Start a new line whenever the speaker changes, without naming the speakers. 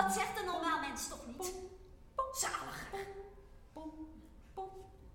Dat zegt een normaal mens toch niet? Zalig.